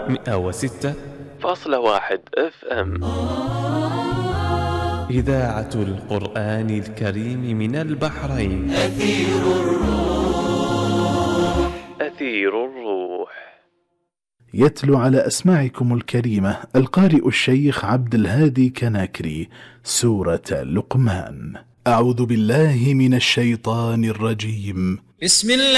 106.1 FM. إذاعة القرآن الكريم من البحرين. أثير الروح. يتلو على أسماعكم الكريمة القارئ الشيخ عبد الهادي كناكري سورة لقمان. أعوذ بالله من الشيطان الرجيم. بسم الله